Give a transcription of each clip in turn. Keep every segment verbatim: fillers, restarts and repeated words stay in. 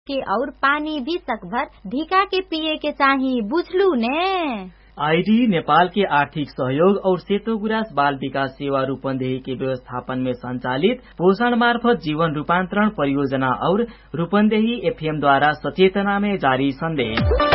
के और पानी भी सकभर धिका के पिए के चाहिए, बुझलू ने। आईडी नेपाल के आर्थिक सहयोग और सेतो गुराँस बाल विकास सेवा रूपन्देही के व्यवस्थापन में संचालित पोषण मार्फत जीवन रूपांतरण परियोजना और रूपन्देही एफएम द्वारा सचेतना में जारी संदेश।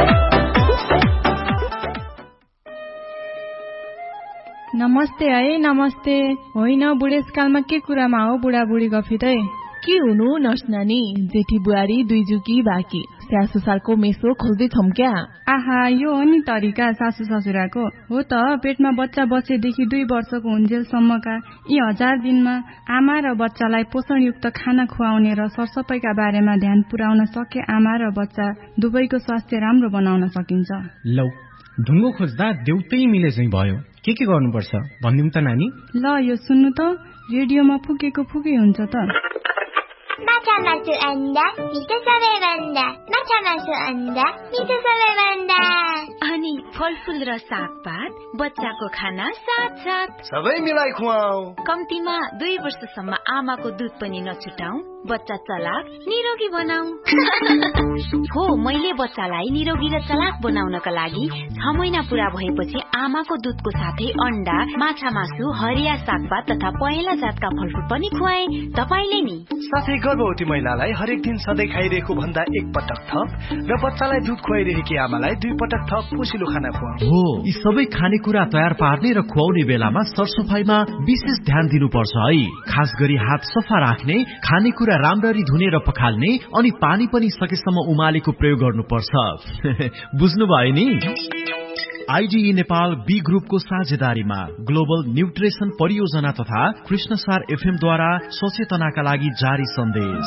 नमस्ते है, नमस्ते होइन। बुढेसकालमा के कुरामा हो बुढाबुढी गफित है? के हुनु नस्नानी, जेठी बुहारी दुई जुकी बाँकी सासुसारको मेसो खोज्दै छौं क्या? आहा, यो हो नि तरिका सासु ससुराको। हो त, पेटमा बच्चा बसेदेखि दुई वर्षको हुन्जेलसम्मका यी हजार दिनमा आमा र बच्चालाई पोषणयुक्त खाना खुवाउने र सरसफाइका बारेमा ध्यान पुर्याउन सके आमा र बच्चा दुवैको स्वास्थ्य राम्रो बनाउन सकिन्छ। लौ, ढुङ्गो खोज्दा देउतै मिले चाहिँ भयो। के के गर्नुपर्छ भन्दिम त नानी? ल, यो सुन्नु त, रेडियोमा फुकेको फुकै हुन्छ त। माछा मासु अन्डा मिठो सबैभन्दा, माछा मासु अन्डा मिठो सबैभन्दा। अनि फलफुल र सागपात, बच्चाको खाना साथ साथ सबै मिलाई खुवाऊ। कम्तीमा दुई वर्षसम्म आमाको दुध पनि नछुटाऊ, बच्चा चलाक निरोगी बनाऊ। हो, मैले बच्चालाई निरोगी र चलाक बनाउनका लागि छ महिना पूरा भएपछि आमाको दुधको साथै अन्डा, माछा मासु, हरिया सागपात तथा पहेँला जातका फलफुल पनि खुवाए। तपाईले नि साथै गर्भवती महिलालाई हरेक दिन सधैँ खाइरहेको भन्दा एक पटक थप र बच्चालाई दुध खुवाइरहेकी आमालाई दुई पटक थप पोषिलो खाना खुवाऊ। हो, यी सबै खानेकुरा तयार पार्ने र खुवाउने बेलामा सरसफाइमा विशेष ध्यान दिनुपर्छ है। खास गरी हात सफा राख्ने, खानेकुरा राम्ररी धुने र पखाल्ने, अनि पानी पनि सकेसम्म उमालेको प्रयोग गर्नुपर्छ। बुझ्नुभयो नि? आईडीई नेपाल बी ग्रुपको साझेदारीमा ग्लोबल न्यूट्रिसन परियोजना तथा कृष्णसार एफएम द्वारा सचेतनाका लागि जारी सन्देश।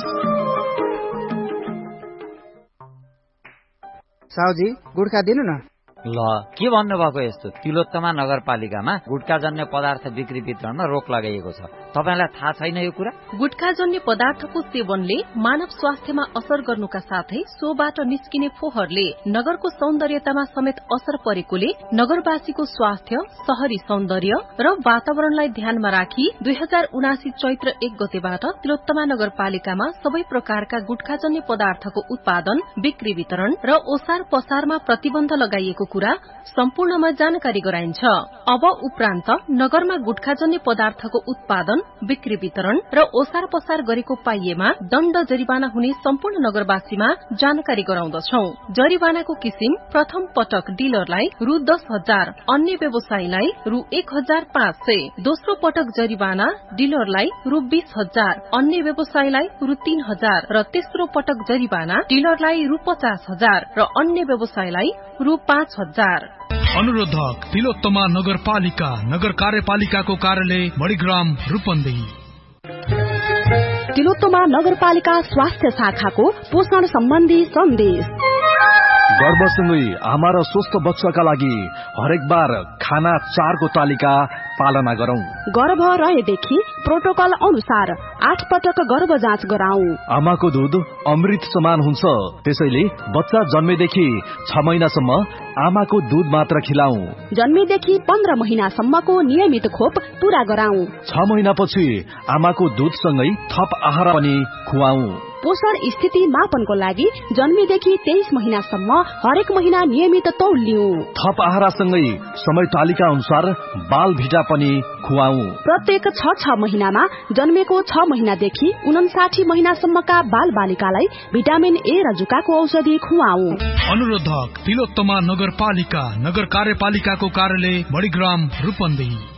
साउजी, गुड्का दिनु न। ल, के भन्नुभएको? यस्तो तिलोत्तमा नगरपालिकामा गुटखाजन्य पदार्थ बिक्री वितरणमा रोक लगाइएको छ। तपाईलाई थाहा छैन यो कुरा? गुटखाजन्य पदार्थको सेवनले मानव स्वास्थ्यमा असर गर्नुका साथै सोबाट निस्किने फोहोरले नगरको सौन्दर्यतामा समेत असर परेकोले नगरवासीको स्वास्थ्य, शहरी सौन्दर्य र वातावरणलाई ध्यानमा राखी दुई हजार उनासी चैत्र एक गतेबाट तिलोत्तमा नगरपालिकामा सबै प्रकारका गुटखाजन्य पदार्थको उत्पादन, बिक्री वितरण र ओसार पसारमा प्रतिबन्ध लगाइएको कुरा सम्पूर्णमा जानकारी गराइन्छ। अब उपरान्त नगरमा गुटखाजन्य पदार्थको उत्पादन, बिक्री वितरण र ओसार पसार गरेको पाइएमा दण्ड जरिवाना हुने सम्पूर्ण नगरवासीमा जानकारी गराउँदछौ। जरिवानाको किसिम प्रथम पटक डिलरलाई रु दस हजार, अन्य व्यवसायीलाई रु एक हजार पाँच सय, दोस्रो पटक जरिवाना डिलरलाई रु बीस हजार, अन्य व्यवसायीलाई रु तीन हजार र तेस्रो पटक जरिवाना डिलरलाई रु पचास हजार र अन्य व्यवसायीलाई रु पाँच हजार। अनुरोधक तिलोत्तमा नगरपालिका, नगर कार्यपालिकाको कार्यालय मणिग्राम रूपन्देही। तिलोत्तमा नगरपालिका स्वास्थ्य शाखाको पोषण सम्बन्धी सन्देश। गर्भसँगै आमा र स्वस्थ बच्चाका लागि हरेक बार खाना चारको तालिका पालना गरौं। गर्भ रहेदेखि प्रोटोकल अनुसार आठ पटक गर्भ जाँच गराऊ। आमाको दूध अमृत समान हुन्छ, त्यसैले बच्चा जन्मेदेखि छ महिनासम्म आमाको दूध मात्र खिलाऊ। जन्मेदेखि पन्ध्र महिनासम्मको नियमित खोप पूरा गराऊ। छ महिनापछि आमाको दूधसँगै थप आहार पनि खुवाऊ। पोषण स्थिति मापनको लागि जन्मेदेखि तेइस महिनासम्म हरेक महिना नियमित तौल लिऊ। थप आहारसँगै समय तालिका अनुसार बाल भिटा पनि खुवाऊ। प्रत्येक छ छ महिनामा जन्मेको छ महिनादेखि उनासाठी महिनासम्मका बाल बालिकालाई भिटामिन ए र जुकाको औषधि खुवाऊ। अनुरोधक तिलोत्तमा नगरपालिका, नगर कार्यपालिकाको कार्यालय मणिग्राम रूपन्देही।